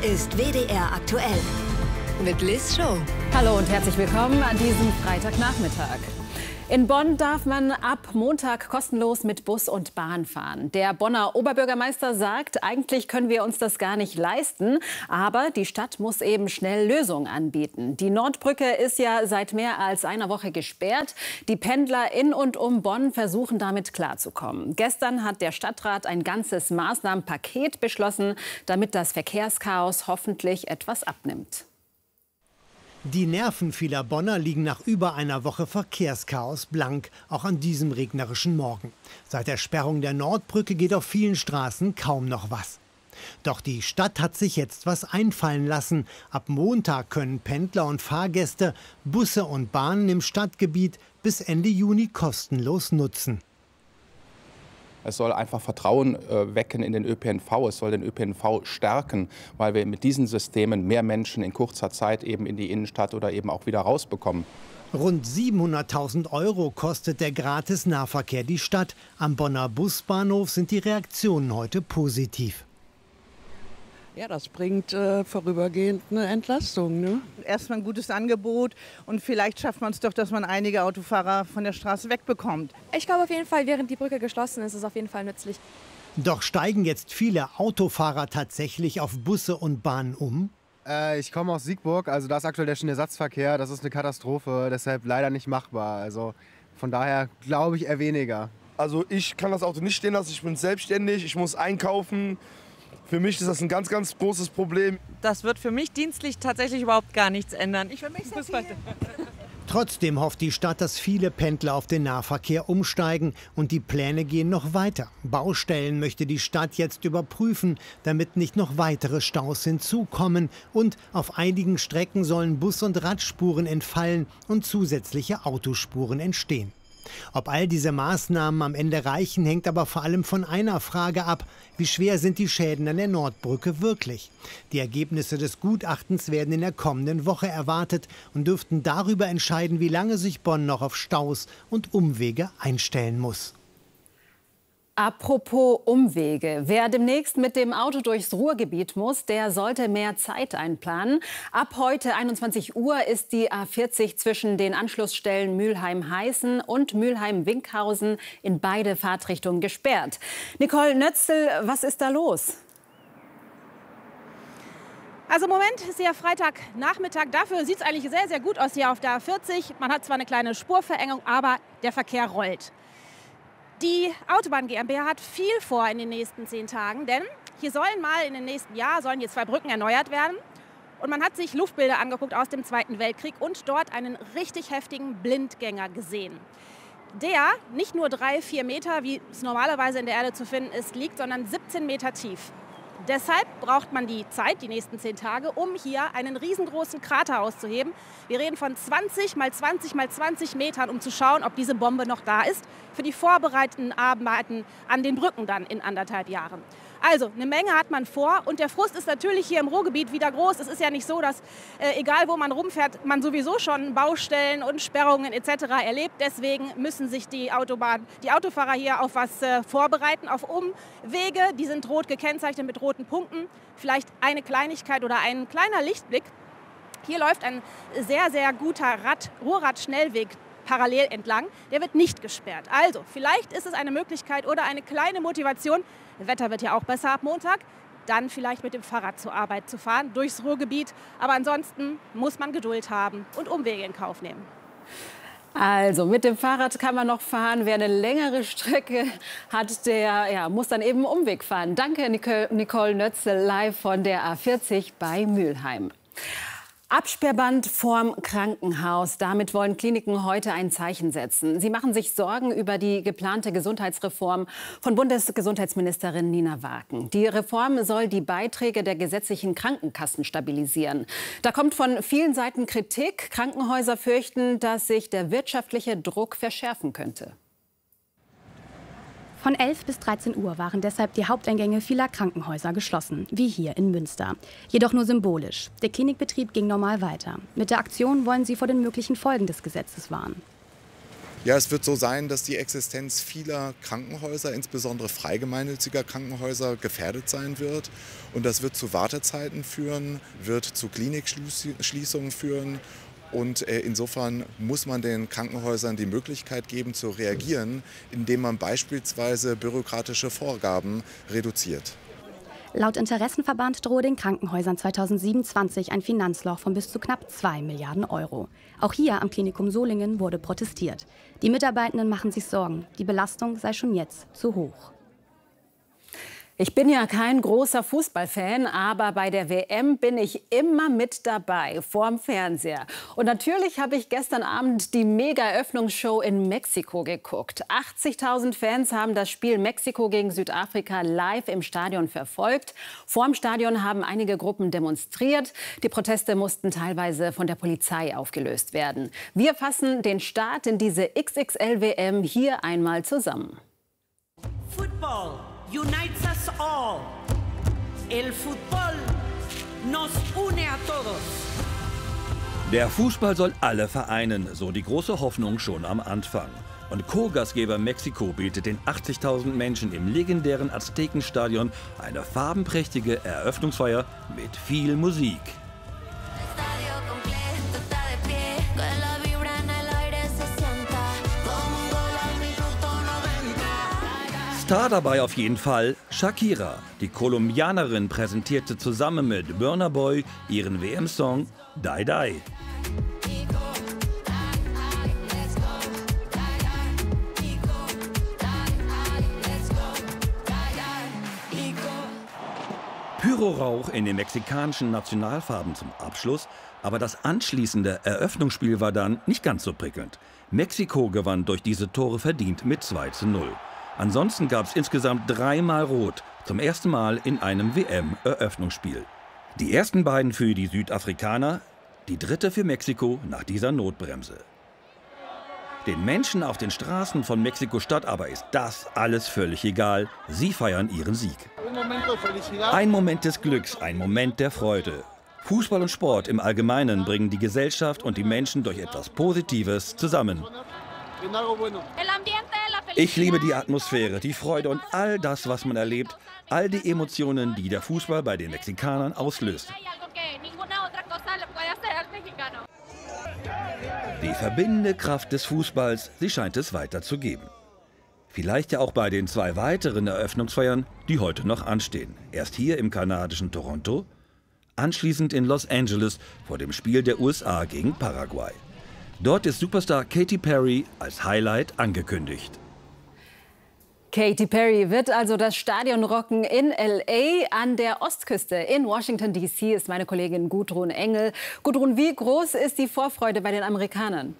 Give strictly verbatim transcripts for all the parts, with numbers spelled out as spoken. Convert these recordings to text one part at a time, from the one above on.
Hier ist W D R aktuell mit Liz Show. Hallo und herzlich willkommen an diesem Freitagnachmittag. In Bonn darf man ab Montag kostenlos mit Bus und Bahn fahren. Der Bonner Oberbürgermeister sagt, eigentlich können wir uns das gar nicht leisten. Aber die Stadt muss eben schnell Lösungen anbieten. Die Nordbrücke ist ja seit mehr als einer Woche gesperrt. Die Pendler in und um Bonn versuchen damit klarzukommen. Gestern hat der Stadtrat ein ganzes Maßnahmenpaket beschlossen, damit das Verkehrschaos hoffentlich etwas abnimmt. Die Nerven vieler Bonner liegen nach über einer Woche Verkehrschaos blank, auch an diesem regnerischen Morgen. Seit der Sperrung der Nordbrücke geht auf vielen Straßen kaum noch was. Doch die Stadt hat sich jetzt was einfallen lassen. Ab Montag können Pendler und Fahrgäste Busse und Bahnen im Stadtgebiet bis Ende Juni kostenlos nutzen. Es soll einfach Vertrauen äh, wecken in den Ö P N V. Es soll den Ö P N V stärken, weil wir mit diesen Systemen mehr Menschen in kurzer Zeit eben in die Innenstadt oder eben auch wieder rausbekommen. Rund siebenhunderttausend Euro kostet der Gratis-Nahverkehr die Stadt. Am Bonner Busbahnhof sind die Reaktionen heute positiv. Ja, das bringt äh, vorübergehend eine Entlastung. Ne? Erstmal ein gutes Angebot und vielleicht schafft man es doch, dass man einige Autofahrer von der Straße wegbekommt. Ich glaube auf jeden Fall, während die Brücke geschlossen ist, ist es auf jeden Fall nützlich. Doch steigen jetzt viele Autofahrer tatsächlich auf Busse und Bahnen um? Äh, ich komme aus Siegburg, also da ist aktuell der Schienenersatzverkehr. Das ist eine Katastrophe, deshalb leider nicht machbar. Also von daher glaube ich eher weniger. Also ich kann das Auto nicht stehen lassen, ich bin selbstständig, ich muss einkaufen. Für mich ist das ein ganz, ganz großes Problem. Das wird für mich dienstlich tatsächlich überhaupt gar nichts ändern. Ich vermisse das hier. Trotzdem hofft die Stadt, dass viele Pendler auf den Nahverkehr umsteigen. Und die Pläne gehen noch weiter. Baustellen möchte die Stadt jetzt überprüfen, damit nicht noch weitere Staus hinzukommen. Und auf einigen Strecken sollen Bus- und Radspuren entfallen und zusätzliche Autospuren entstehen. Ob all diese Maßnahmen am Ende reichen, hängt aber vor allem von einer Frage ab: Wie schwer sind die Schäden an der Nordbrücke wirklich? Die Ergebnisse des Gutachtens werden in der kommenden Woche erwartet und dürften darüber entscheiden, wie lange sich Bonn noch auf Staus und Umwege einstellen muss. Apropos Umwege. Wer demnächst mit dem Auto durchs Ruhrgebiet muss, der sollte mehr Zeit einplanen. Ab heute einundzwanzig Uhr ist die A vierzig zwischen den Anschlussstellen Mülheim-Heißen und Mülheim-Winkhausen in beide Fahrtrichtungen gesperrt. Nicole Nötzl, was ist da los? Also im Moment ist ja Freitagnachmittag. Dafür sieht es eigentlich sehr, sehr gut aus hier auf der A vierzig. Man hat zwar eine kleine Spurverengung, aber der Verkehr rollt. Die Autobahn GmbH hat viel vor in den nächsten zehn Tagen, denn hier sollen mal in den nächsten Jahren sollen hier zwei Brücken erneuert werden. Und man hat sich Luftbilder angeguckt aus dem Zweiten Weltkrieg und dort einen richtig heftigen Blindgänger gesehen. Der nicht nur drei, vier Meter, wie es normalerweise in der Erde zu finden ist, liegt, sondern siebzehn Meter tief. Deshalb braucht man die Zeit, die nächsten zehn Tage, um hier einen riesengroßen Krater auszuheben. Wir reden von zwanzig mal zwanzig mal zwanzig Metern, um zu schauen, ob diese Bombe noch da ist, für die vorbereitenden Arbeiten an den Brücken dann in anderthalb Jahren. Also, eine Menge hat man vor und der Frust ist natürlich hier im Ruhrgebiet wieder groß. Es ist ja nicht so, dass äh, egal wo man rumfährt, man sowieso schon Baustellen und Sperrungen et cetera erlebt. Deswegen müssen sich die Autobahn, die Autofahrer hier auf was äh, vorbereiten, auf Umwege. Die sind rot gekennzeichnet mit roten Punkten. Vielleicht eine Kleinigkeit oder ein kleiner Lichtblick. Hier läuft ein sehr, sehr guter Rad, Ruhrrad-Schnellweg parallel entlang. Der wird nicht gesperrt. Also, vielleicht ist es eine Möglichkeit oder eine kleine Motivation. Das Wetter wird ja auch besser ab Montag. Dann vielleicht mit dem Fahrrad zur Arbeit zu fahren, durchs Ruhrgebiet. Aber ansonsten muss man Geduld haben und Umwege in Kauf nehmen. Also mit dem Fahrrad kann man noch fahren. Wer eine längere Strecke hat, der ja, muss dann eben einen Umweg fahren. Danke Nicole Nötzl live von der A vierzig bei Mülheim. Absperrband vorm Krankenhaus. Damit wollen Kliniken heute ein Zeichen setzen. Sie machen sich Sorgen über die geplante Gesundheitsreform von Bundesgesundheitsministerin Nina Wagen. Die Reform soll die Beiträge der gesetzlichen Krankenkassen stabilisieren. Da kommt von vielen Seiten Kritik. Krankenhäuser fürchten, dass sich der wirtschaftliche Druck verschärfen könnte. Von elf bis dreizehn Uhr waren deshalb die Haupteingänge vieler Krankenhäuser geschlossen, wie hier in Münster. Jedoch nur symbolisch. Der Klinikbetrieb ging normal weiter. Mit der Aktion wollen sie vor den möglichen Folgen des Gesetzes warnen. Ja, es wird so sein, dass die Existenz vieler Krankenhäuser, insbesondere freigemeinnütziger Krankenhäuser, gefährdet sein wird. Und das wird zu Wartezeiten führen, wird zu Klinikschließungen führen. Und äh, insofern muss man den Krankenhäusern die Möglichkeit geben, zu reagieren, indem man beispielsweise bürokratische Vorgaben reduziert. Laut Interessenverband drohe den Krankenhäusern zweitausendsiebenundzwanzig ein Finanzloch von bis zu knapp zwei Milliarden Euro. Auch hier am Klinikum Solingen wurde protestiert. Die Mitarbeitenden machen sich Sorgen, die Belastung sei schon jetzt zu hoch. Ich bin ja kein großer Fußballfan, aber bei der W M bin ich immer mit dabei, vorm Fernseher. Und natürlich habe ich gestern Abend die Mega-Eröffnungsshow in Mexiko geguckt. achtzigtausend Fans haben das Spiel Mexiko gegen Südafrika live im Stadion verfolgt. Vorm Stadion haben einige Gruppen demonstriert. Die Proteste mussten teilweise von der Polizei aufgelöst werden. Wir fassen den Start in diese X X L W M hier einmal zusammen. Football unites us all. El fútbol nos une a todos. Der Fußball soll alle vereinen, so die große Hoffnung schon am Anfang. Und Co-Gastgeber Mexiko bietet den achtzigtausend Menschen im legendären Aztekenstadion eine farbenprächtige Eröffnungsfeier mit viel Musik. Star dabei auf jeden Fall Shakira. Die Kolumbianerin präsentierte zusammen mit Burna Boy ihren W M-Song Die Die. Pyrorauch in den mexikanischen Nationalfarben zum Abschluss, aber das anschließende Eröffnungsspiel war dann nicht ganz so prickelnd. Mexiko gewann durch diese Tore verdient mit zwei zu null. Ansonsten gab es insgesamt dreimal Rot, zum ersten Mal in einem W M-Eröffnungsspiel. Die ersten beiden für die Südafrikaner, die dritte für Mexiko nach dieser Notbremse. Den Menschen auf den Straßen von Mexiko-Stadt aber ist das alles völlig egal. Sie feiern ihren Sieg. Ein Moment des Glücks, ein Moment der Freude. Fußball und Sport im Allgemeinen bringen die Gesellschaft und die Menschen durch etwas Positives zusammen. Ich liebe die Atmosphäre, die Freude und all das, was man erlebt, all die Emotionen, die der Fußball bei den Mexikanern auslöst. Die verbindende Kraft des Fußballs, sie scheint es weiterzugeben. Vielleicht ja auch bei den zwei weiteren Eröffnungsfeiern, die heute noch anstehen. Erst hier im kanadischen Toronto, anschließend in Los Angeles vor dem Spiel der U S A gegen Paraguay. Dort ist Superstar Katy Perry als Highlight angekündigt. Katy Perry wird also das Stadion rocken in L A. An der Ostküste in Washington D C ist meine Kollegin Gudrun Engel. Gudrun, wie groß ist die Vorfreude bei den Amerikanern?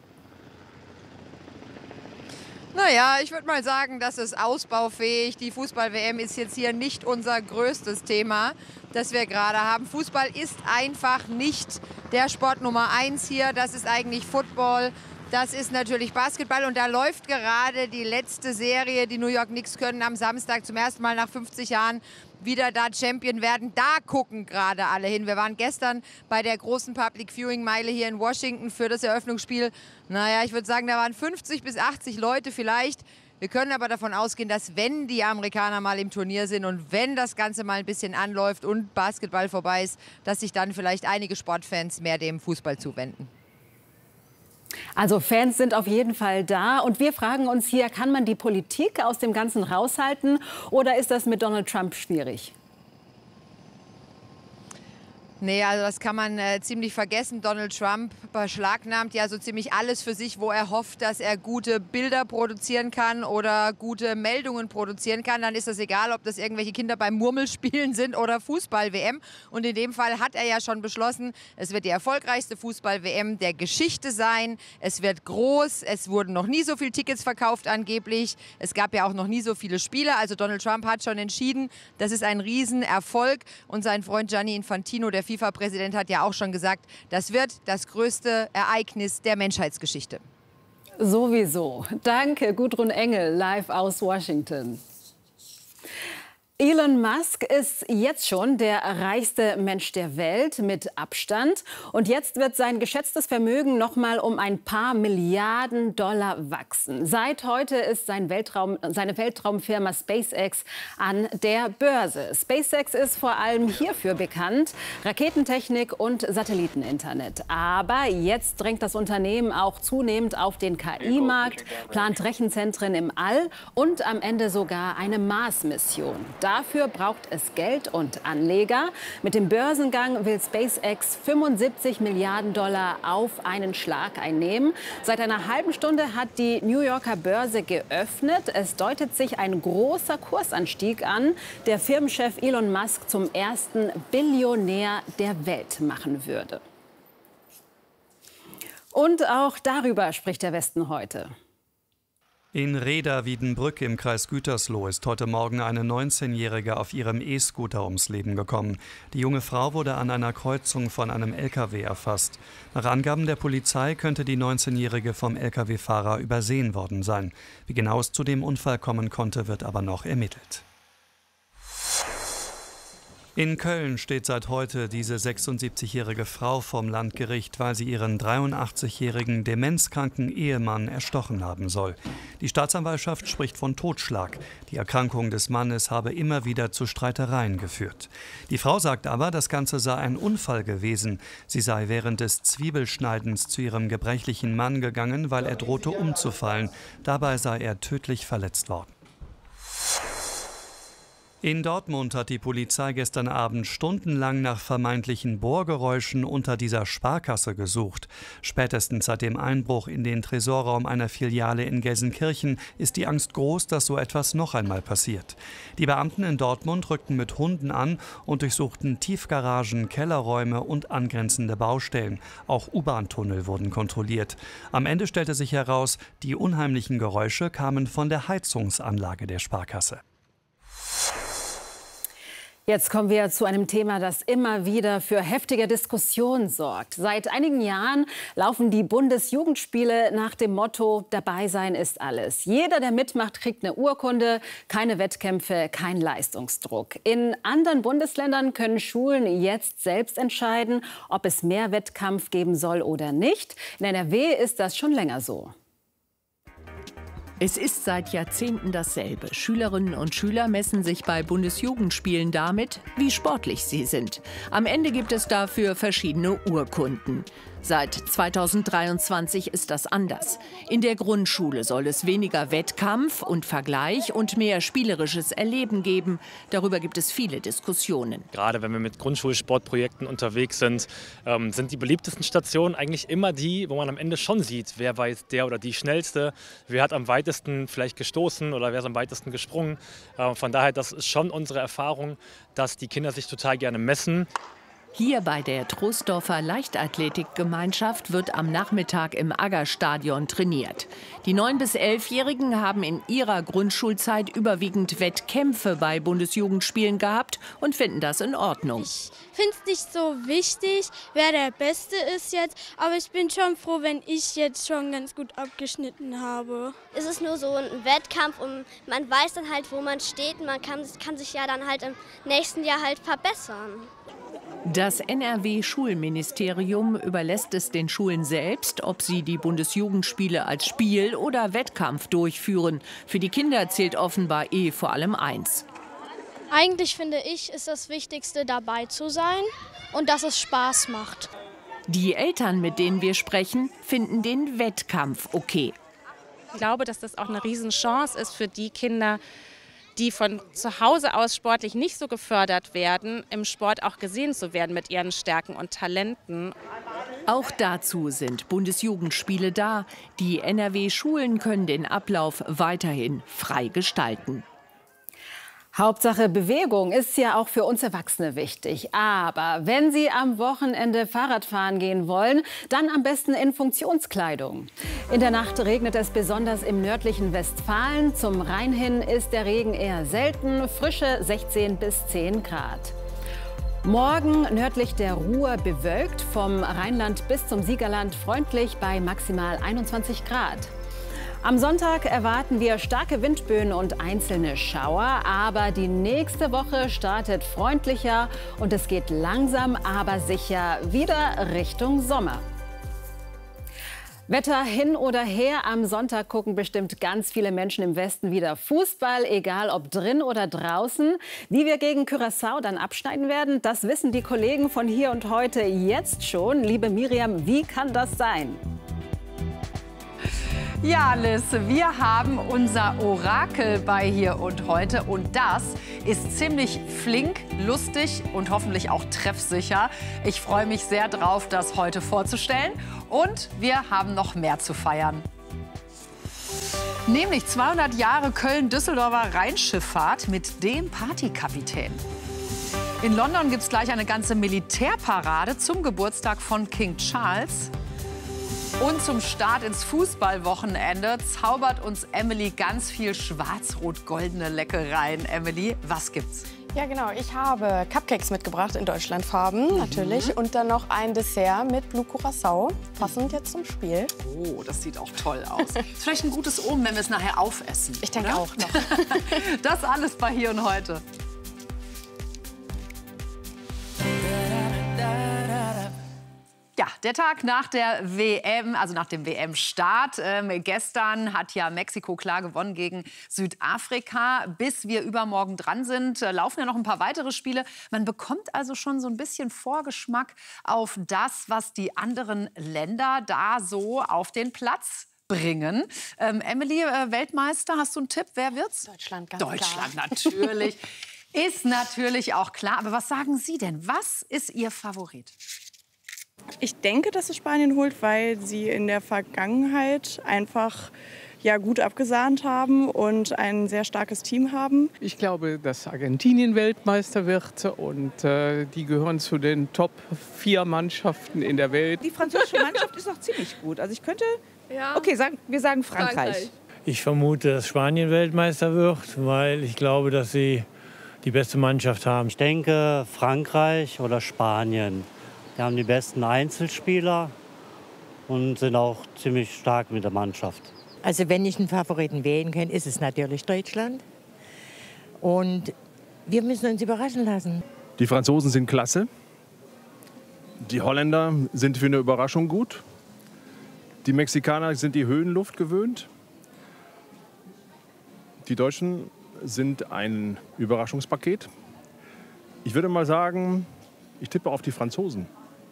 Naja, ich würde mal sagen, das ist ausbaufähig. Die Fußball-W M ist jetzt hier nicht unser größtes Thema, das wir gerade haben. Fußball ist einfach nicht der Sport Nummer eins hier. Das ist eigentlich Football. Das ist natürlich Basketball und da läuft gerade die letzte Serie. Die New York Knicks können am Samstag zum ersten Mal nach fünfzig Jahren wieder da Champion werden. Da gucken gerade alle hin. Wir waren gestern bei der großen Public Viewing Meile hier in Washington für das Eröffnungsspiel. Naja, ich würde sagen, da waren fünfzig bis achtzig Leute vielleicht. Wir können aber davon ausgehen, dass wenn die Amerikaner mal im Turnier sind und wenn das Ganze mal ein bisschen anläuft und Basketball vorbei ist, dass sich dann vielleicht einige Sportfans mehr dem Fußball zuwenden. Also Fans sind auf jeden Fall da. Und wir fragen uns hier, kann man die Politik aus dem Ganzen raushalten oder ist das mit Donald Trump schwierig? Nee, also das kann man äh, ziemlich vergessen. Donald Trump beschlagnahmt ja so ziemlich alles für sich, wo er hofft, dass er gute Bilder produzieren kann oder gute Meldungen produzieren kann. Dann ist das egal, ob das irgendwelche Kinder beim Murmelspielen sind oder Fußball-W M. Und in dem Fall hat er ja schon beschlossen, es wird die erfolgreichste Fußball-W M der Geschichte sein. Es wird groß, es wurden noch nie so viele Tickets verkauft angeblich. Es gab ja auch noch nie so viele Spieler. Also Donald Trump hat schon entschieden, das ist ein Riesenerfolg. Und sein Freund Gianni Infantino, der FIFA-Präsident, hat ja auch schon gesagt, das wird das größte Ereignis der Menschheitsgeschichte. Sowieso. Danke, Gudrun Engel, live aus Washington. Elon Musk ist jetzt schon der reichste Mensch der Welt mit Abstand. Und jetzt wird sein geschätztes Vermögen noch mal um ein paar Milliarden Dollar wachsen. Seit heute ist sein Weltraum, seine Weltraumfirma SpaceX an der Börse. SpaceX ist vor allem hierfür bekannt: Raketentechnik und Satelliteninternet. Aber jetzt drängt das Unternehmen auch zunehmend auf den K I-Markt, plant Rechenzentren im All und am Ende sogar eine Mars-Mission. Dafür braucht es Geld und Anleger. Mit dem Börsengang will SpaceX fünfundsiebzig Milliarden Dollar auf einen Schlag einnehmen. Seit einer halben Stunde hat die New Yorker Börse geöffnet. Es deutet sich ein großer Kursanstieg an, der Firmenchef Elon Musk zum ersten Billionär der Welt machen würde. Und auch darüber spricht der Westen heute. In Rheda-Wiedenbrück im Kreis Gütersloh ist heute Morgen eine neunzehnjährige auf ihrem E-Scooter ums Leben gekommen. Die junge Frau wurde an einer Kreuzung von einem L K W erfasst. Nach Angaben der Polizei könnte die neunzehnjährige vom L K W-Fahrer übersehen worden sein. Wie genau es zu dem Unfall kommen konnte, wird aber noch ermittelt. In Köln steht seit heute diese sechsundsiebzigjährige Frau vorm Landgericht, weil sie ihren dreiundachtzig-jährigen demenzkranken Ehemann erstochen haben soll. Die Staatsanwaltschaft spricht von Totschlag. Die Erkrankung des Mannes habe immer wieder zu Streitereien geführt. Die Frau sagt aber, das Ganze sei ein Unfall gewesen. Sie sei während des Zwiebelschneidens zu ihrem gebrechlichen Mann gegangen, weil er drohte umzufallen. Dabei sei er tödlich verletzt worden. In Dortmund hat die Polizei gestern Abend stundenlang nach vermeintlichen Bohrgeräuschen unter dieser Sparkasse gesucht. Spätestens seit dem Einbruch in den Tresorraum einer Filiale in Gelsenkirchen ist die Angst groß, dass so etwas noch einmal passiert. Die Beamten in Dortmund rückten mit Hunden an und durchsuchten Tiefgaragen, Kellerräume und angrenzende Baustellen. Auch U-Bahn-Tunnel wurden kontrolliert. Am Ende stellte sich heraus, die unheimlichen Geräusche kamen von der Heizungsanlage der Sparkasse. Jetzt kommen wir zu einem Thema, das immer wieder für heftige Diskussionen sorgt. Seit einigen Jahren laufen die Bundesjugendspiele nach dem Motto: Dabei sein ist alles. Jeder, der mitmacht, kriegt eine Urkunde, keine Wettkämpfe, kein Leistungsdruck. In anderen Bundesländern können Schulen jetzt selbst entscheiden, ob es mehr Wettkampf geben soll oder nicht. In N R W ist das schon länger so. Es ist seit Jahrzehnten dasselbe. Schülerinnen und Schüler messen sich bei Bundesjugendspielen damit, wie sportlich sie sind. Am Ende gibt es dafür verschiedene Urkunden. Seit zweitausenddreiundzwanzig ist das anders. In der Grundschule soll es weniger Wettkampf und Vergleich und mehr spielerisches Erleben geben. Darüber gibt es viele Diskussionen. Gerade wenn wir mit Grundschulsportprojekten unterwegs sind, ähm, sind die beliebtesten Stationen eigentlich immer die, wo man am Ende schon sieht, wer war jetzt der oder die Schnellste, wer hat am weitesten vielleicht gestoßen oder wer ist am weitesten gesprungen. Äh, von daher, das ist schon unsere Erfahrung, dass die Kinder sich total gerne messen. Hier bei der Troisdorfer Leichtathletikgemeinschaft wird am Nachmittag im Aggerstadion trainiert. Die neun- bis elfjährigen haben in ihrer Grundschulzeit überwiegend Wettkämpfe bei Bundesjugendspielen gehabt und finden das in Ordnung. Ich finde es nicht so wichtig, wer der Beste ist jetzt, aber ich bin schon froh, wenn ich jetzt schon ganz gut abgeschnitten habe. Es ist nur so ein Wettkampf und man weiß dann halt, wo man steht und man kann, kann sich ja dann halt im nächsten Jahr halt verbessern. Das N R W-Schulministerium überlässt es den Schulen selbst, ob sie die Bundesjugendspiele als Spiel oder Wettkampf durchführen. Für die Kinder zählt offenbar eh vor allem eins. Eigentlich finde ich, ist das Wichtigste, dabei zu sein und dass es Spaß macht. Die Eltern, mit denen wir sprechen, finden den Wettkampf okay. Ich glaube, dass das auch eine Riesenchance ist für die Kinder, die von zu Hause aus sportlich nicht so gefördert werden, im Sport auch gesehen zu werden mit ihren Stärken und Talenten. Auch dazu sind Bundesjugendspiele da. Die N R W-Schulen können den Ablauf weiterhin frei gestalten. Hauptsache Bewegung ist ja auch für uns Erwachsene wichtig. Aber wenn Sie am Wochenende Fahrrad fahren gehen wollen, dann am besten in Funktionskleidung. In der Nacht regnet es besonders im nördlichen Westfalen. Zum Rhein hin ist der Regen eher selten. Frische sechzehn bis zehn Grad. Morgen nördlich der Ruhr bewölkt, vom Rheinland bis zum Siegerland freundlich bei maximal einundzwanzig Grad. Am Sonntag erwarten wir starke Windböen und einzelne Schauer, aber die nächste Woche startet freundlicher und es geht langsam, aber sicher wieder Richtung Sommer. Wetter hin oder her, am Sonntag gucken bestimmt ganz viele Menschen im Westen wieder Fußball, egal ob drin oder draußen. Wie wir gegen Curaçao dann abschneiden werden, das wissen die Kollegen von Hier und Heute jetzt schon. Liebe Miriam, wie kann das sein? Ja, Liz, wir haben unser Orakel bei Hier und Heute und das ist ziemlich flink, lustig und hoffentlich auch treffsicher. Ich freue mich sehr drauf, das heute vorzustellen und wir haben noch mehr zu feiern. Nämlich zweihundert Jahre Köln-Düsseldorfer Rheinschifffahrt mit dem Partykapitän. In London gibt es gleich eine ganze Militärparade zum Geburtstag von King Charles. Und zum Start ins Fußballwochenende zaubert uns Emily ganz viel schwarz-rot-goldene Leckereien. Emily, was gibt's? Ja, genau. Ich habe Cupcakes mitgebracht in Deutschlandfarben, mhm. natürlich. Und dann noch ein Dessert mit Blue Curaçao, passend jetzt zum Spiel. Oh, das sieht auch toll aus. Ist vielleicht ein gutes Omen, wenn wir es nachher aufessen. Ich denke auch noch. Das alles bei Hier und Heute. Ja, der Tag nach der W M, also nach dem W M-Start. Ähm, gestern hat ja Mexiko klar gewonnen gegen Südafrika. Bis wir übermorgen dran sind, äh, laufen ja noch ein paar weitere Spiele. Man bekommt also schon so ein bisschen Vorgeschmack auf das, was die anderen Länder da so auf den Platz bringen. Ähm, Emily, äh, Weltmeister, hast du einen Tipp? Wer wird's? Deutschland, ganz Deutschland, klar. natürlich. Ist natürlich auch klar. Aber was sagen Sie denn? Was ist Ihr Favorit? Ich denke, dass es Spanien holt, weil sie in der Vergangenheit einfach ja, gut abgesahnt haben und ein sehr starkes Team haben. Ich glaube, dass Argentinien Weltmeister wird und äh, die gehören zu den Top vier Mannschaften in der Welt. Die französische Mannschaft ist auch ziemlich gut. Also ich könnte, ja. okay, sagen, wir sagen Frankreich. Frankreich. Ich vermute, dass Spanien Weltmeister wird, weil ich glaube, dass sie die beste Mannschaft haben. Ich denke Frankreich oder Spanien. Die haben die besten Einzelspieler und sind auch ziemlich stark mit der Mannschaft. Also wenn ich einen Favoriten wählen kann, ist es natürlich Deutschland. Und wir müssen uns überraschen lassen. Die Franzosen sind klasse. Die Holländer sind für eine Überraschung gut. Die Mexikaner sind die Höhenluft gewöhnt. Die Deutschen sind ein Überraschungspaket. Ich würde mal sagen, ich tippe auf die Franzosen.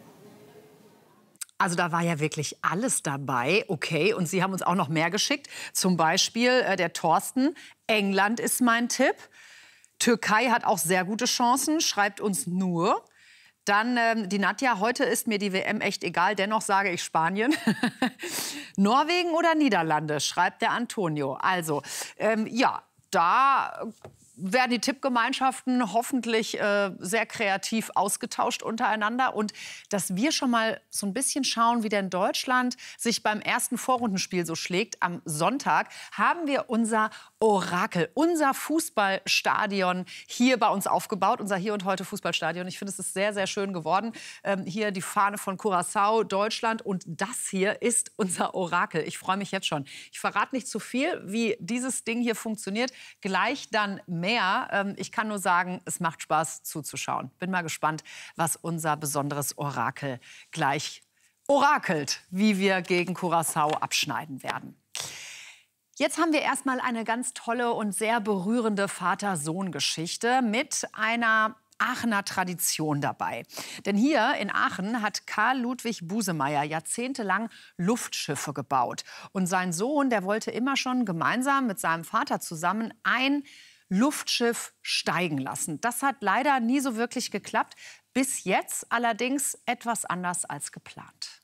Also da war ja wirklich alles dabei. Okay, und Sie haben uns auch noch mehr geschickt. Zum Beispiel äh, der Thorsten. England ist mein Tipp. Türkei hat auch sehr gute Chancen, schreibt uns nur. Dann ähm, die Nadja, heute ist mir die W M echt egal, dennoch sage ich Spanien. Norwegen oder Niederlande, schreibt der Antonio. Also, ähm, ja, da werden die Tippgemeinschaften hoffentlich äh, sehr kreativ ausgetauscht untereinander. Und dass wir schon mal so ein bisschen schauen, wie denn Deutschland sich beim ersten Vorrundenspiel so schlägt. Am Sonntag haben wir unser Orakel, unser Fußballstadion hier bei uns aufgebaut. Unser Hier und Heute Fußballstadion. Ich finde, es ist sehr, sehr schön geworden. Ähm, hier die Fahne von Curaçao, Deutschland. Und das hier ist unser Orakel. Ich freue mich jetzt schon. Ich verrate nicht zu viel, wie dieses Ding hier funktioniert. Gleich dann mehr. Ich kann nur sagen, es macht Spaß zuzuschauen. Bin mal gespannt, was unser besonderes Orakel gleich orakelt, wie wir gegen Curaçao abschneiden werden. Jetzt haben wir erstmal eine ganz tolle und sehr berührende Vater-Sohn-Geschichte mit einer Aachener Tradition dabei. Denn hier in Aachen hat Karl Ludwig Busemeyer jahrzehntelang Luftschiffe gebaut. Und sein Sohn, der wollte immer schon gemeinsam mit seinem Vater zusammen ein Luftschiff steigen lassen. Das hat leider nie so wirklich geklappt. Bis jetzt allerdings etwas anders als geplant.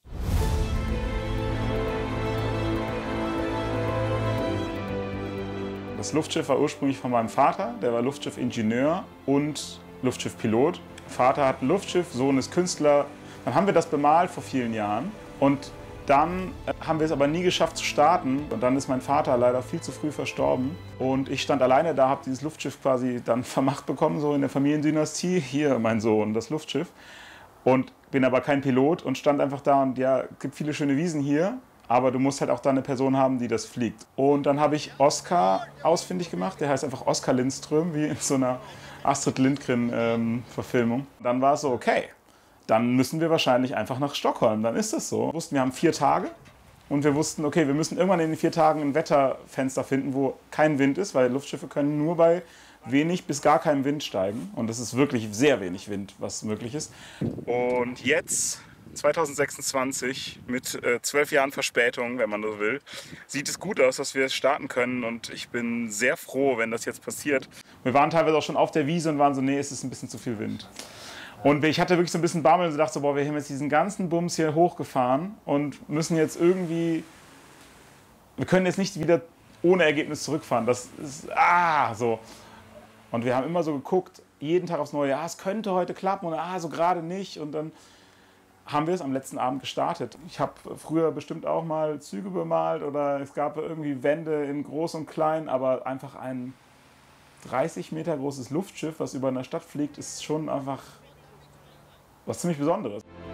Das Luftschiff war ursprünglich von meinem Vater. Der war Luftschiffingenieur und Luftschiffpilot. Vater hat ein Luftschiff, Sohn ist Künstler. Dann haben wir das bemalt vor vielen Jahren. Und dann haben wir es aber nie geschafft zu starten. Und dann ist mein Vater leider viel zu früh verstorben. Und ich stand alleine da, habe dieses Luftschiff quasi dann vermacht bekommen, so in der Familiendynastie. Hier, mein Sohn, das Luftschiff. Und bin aber kein Pilot und stand einfach da und ja, es gibt viele schöne Wiesen hier. Aber du musst halt auch da eine Person haben, die das fliegt. Und dann habe ich Oskar ausfindig gemacht. Der heißt einfach Oskar Lindström, wie in so einer Astrid Lindgren-Verfilmung. Ähm, dann war es so, okay, dann müssen wir wahrscheinlich einfach nach Stockholm. Dann ist das so. Wir wussten, wir haben vier Tage. Und wir wussten, okay, wir müssen irgendwann in den vier Tagen ein Wetterfenster finden, wo kein Wind ist, weil Luftschiffe können nur bei wenig bis gar keinem Wind steigen. Und es ist wirklich sehr wenig Wind, was möglich ist. Und jetzt, zwanzig sechsundzwanzig, mit äh, zwölf Jahren Verspätung, wenn man so will, sieht es gut aus, dass wir es starten können. Und ich bin sehr froh, wenn das jetzt passiert. Wir waren teilweise auch schon auf der Wiese und waren so, nee, es ist ein bisschen zu viel Wind. Und ich hatte wirklich so ein bisschen Bammel und dachte so, boah, wir haben jetzt diesen ganzen Bums hier hochgefahren und müssen jetzt irgendwie, wir können jetzt nicht wieder ohne Ergebnis zurückfahren. Das ist, ah, so. Und wir haben immer so geguckt, jeden Tag aufs Neue, ah, es könnte heute klappen und ah, so gerade nicht. Und dann haben wir es am letzten Abend gestartet. Ich habe früher bestimmt auch mal Züge bemalt oder es gab irgendwie Wände in groß und klein, aber einfach ein dreißig Meter großes Luftschiff, was über einer Stadt fliegt, ist schon einfach was ziemlich Besonderes.